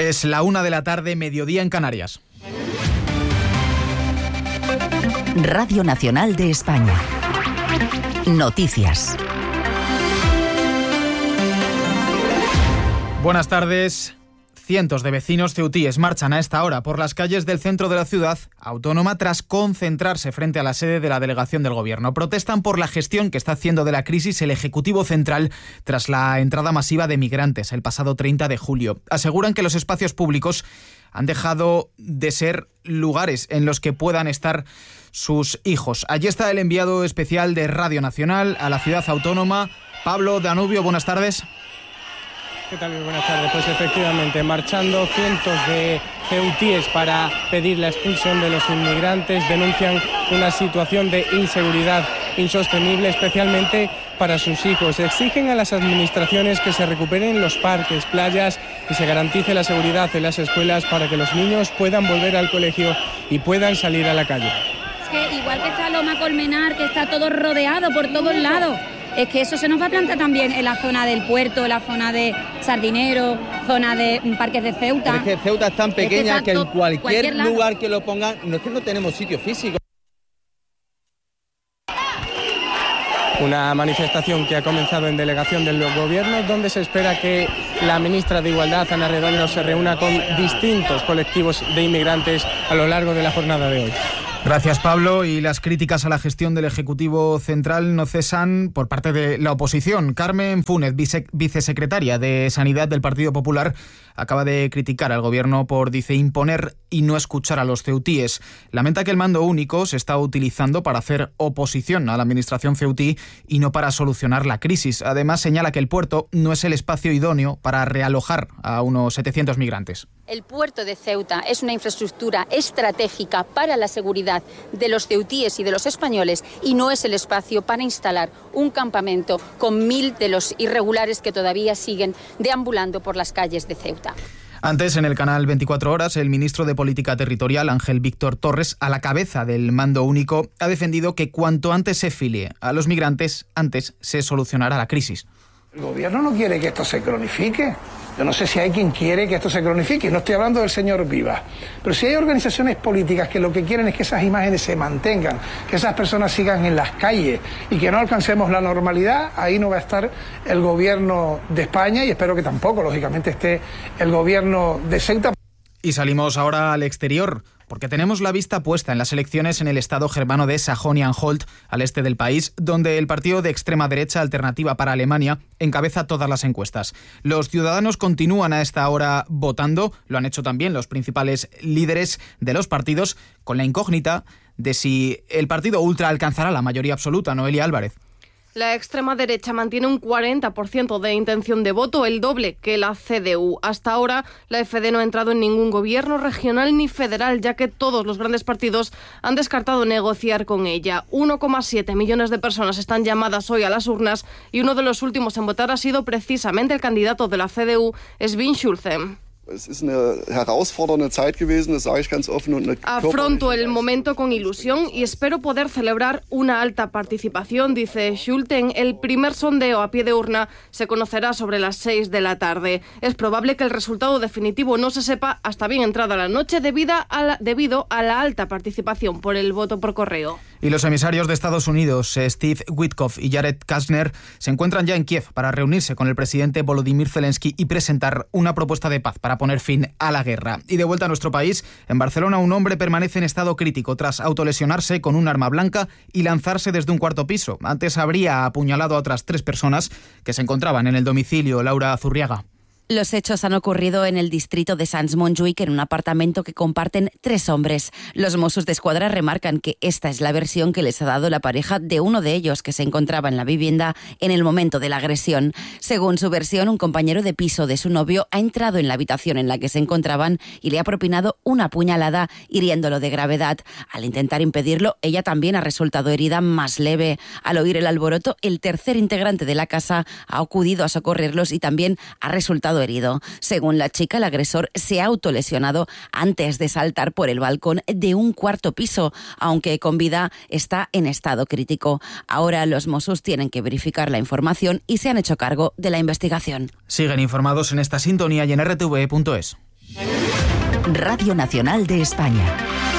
Es la 1:00 p.m, mediodía en Canarias. Radio Nacional de España. Noticias. Buenas tardes. Cientos de vecinos ceutíes marchan a esta hora por las calles del centro de la ciudad autónoma tras concentrarse frente a la sede de la delegación del Gobierno. Protestan por la gestión que está haciendo de la crisis el Ejecutivo Central tras la entrada masiva de migrantes el pasado 30 de julio. Aseguran que los espacios públicos han dejado de ser lugares en los que puedan estar sus hijos. Allí está el enviado especial de Radio Nacional a la ciudad autónoma, Pablo Danubio. Buenas tardes. ¿Qué tal? Muy buenas tardes. Pues efectivamente, marchando cientos de ceutíes para pedir la expulsión de los inmigrantes, denuncian una situación de inseguridad insostenible, especialmente para sus hijos. Exigen a las administraciones que se recuperen los parques, playas y se garantice la seguridad en las escuelas para que los niños puedan volver al colegio y puedan salir a la calle. Es que igual que está Loma Colmenar, que está todo rodeado por todos lados, es que eso se nos va a plantar también en la zona del puerto, en la zona de Sardinero, zona de Parques de Ceuta. Pero es que Ceuta es tan pequeña que en cualquier lado. lugar que lo pongan, no es que no tenemos sitio físico. Una manifestación que ha comenzado en delegación del Gobierno, donde se espera que la ministra de Igualdad, Ana Redondo, se reúna con distintos colectivos de inmigrantes a lo largo de la jornada de hoy. Gracias, Pablo. Y las críticas a la gestión del Ejecutivo Central no cesan por parte de la oposición. Carmen Funes, vicesecretaria de Sanidad del Partido Popular, acaba de criticar al Gobierno por, dice, imponer y no escuchar a los ceutíes. Lamenta que el mando único se está utilizando para hacer oposición a la administración ceutí y no para solucionar la crisis. Además, señala que el puerto no es el espacio idóneo para realojar a unos 700 migrantes. El puerto de Ceuta es una infraestructura estratégica para la seguridad de los ceutíes y de los españoles y no es el espacio para instalar un campamento con 1000 de los irregulares que todavía siguen deambulando por las calles de Ceuta. Antes, en el canal 24 Horas, el ministro de Política Territorial, Ángel Víctor Torres, a la cabeza del mando único, ha defendido que cuanto antes se filie a los migrantes, antes se solucionará la crisis. El Gobierno no quiere que esto se cronifique. Yo no sé si hay quien quiere que esto se cronifique. No estoy hablando del señor Vivas. Pero si hay organizaciones políticas que lo que quieren es que esas imágenes se mantengan, que esas personas sigan en las calles y que no alcancemos la normalidad, ahí no va a estar el Gobierno de España y espero que tampoco, lógicamente, esté el Gobierno de Ceuta. Y salimos ahora al exterior, porque tenemos la vista puesta en las elecciones en el estado germano de Sajonia-Anhalt, al este del país, donde el partido de extrema derecha Alternativa para Alemania encabeza todas las encuestas. Los ciudadanos continúan a esta hora votando, lo han hecho también los principales líderes de los partidos, con la incógnita de si el partido ultra alcanzará la mayoría absoluta. Noelia Álvarez. La extrema derecha mantiene un 40% de intención de voto, el doble que la CDU. Hasta ahora, la AfD no ha entrado en ningún gobierno regional ni federal, ya que todos los grandes partidos han descartado negociar con ella. 1,7 millones de personas están llamadas hoy a las urnas y uno de los últimos en votar ha sido precisamente el candidato de la CDU, Svend Schulze. Afronto el momento con ilusión y espero poder celebrar una alta participación, dice Schulten. El primer sondeo a pie de urna se conocerá sobre las 6 de la tarde. Es probable que el resultado definitivo no se sepa hasta bien entrada la noche debido a la alta participación por el voto por correo. Y los emisarios de Estados Unidos, Steve Witkoff y Jared Kushner, se encuentran ya en Kiev para reunirse con el presidente Volodymyr Zelensky y presentar una propuesta de paz para poner fin a la guerra. Y de vuelta a nuestro país, en Barcelona un hombre permanece en estado crítico tras autolesionarse con un arma blanca y lanzarse desde un cuarto piso. Antes habría apuñalado a otras 3 personas que se encontraban en el domicilio. Laura Zurriaga. Los hechos han ocurrido en el distrito de Sants-Montjuïc, en un apartamento que comparten 3 hombres. Los Mossos d'Esquadra remarcan que esta es la versión que les ha dado la pareja de uno de ellos que se encontraba en la vivienda en el momento de la agresión. Según su versión, un compañero de piso de su novio ha entrado en la habitación en la que se encontraban y le ha propinado una puñalada, hiriéndolo de gravedad. Al intentar impedirlo, ella también ha resultado herida más leve. Al oír el alboroto, el tercer integrante de la casa ha acudido a socorrerlos y también ha resultado herido. Según la chica, el agresor se ha autolesionado antes de saltar por el balcón de un cuarto piso, aunque con vida está en estado crítico. Ahora los Mossos tienen que verificar la información y se han hecho cargo de la investigación. Siguen informados en esta sintonía y en rtv.es. Radio Nacional de España.